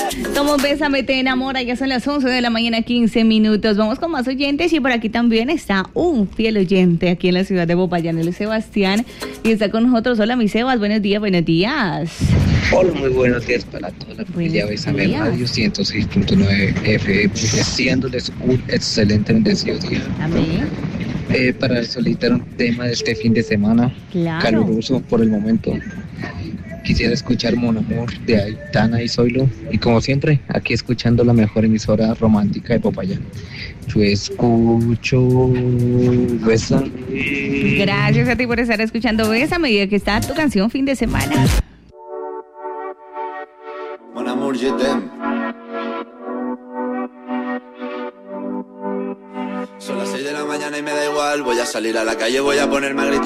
Como Bésame te enamora, ya son las 11 de la mañana, 15 minutos. Vamos con más oyentes y por aquí también está un fiel oyente aquí en la ciudad de Popayán, él es Sebastián, y está con nosotros. Hola, mi Sebas, buenos días, buenos días. Hola, muy buenos días para toda la familia Bésame Radio 106.9 FM, deseándoles un excelente bendecido día. Amén. Para solicitar un tema de este fin de semana, Claro. caluroso por el momento. Quisiera escuchar Mon Amour de Aitana y Zoilo, y como siempre, aquí escuchando la mejor emisora romántica de Popayán. Yo escucho Bésame. Gracias a ti por estar escuchando Bésame, y aquí está tu canción fin de semana. Mon Amour, je t'aime. Son las 6 de la mañana y me da igual. Voy a salir a la calle, voy a ponerme a gritar.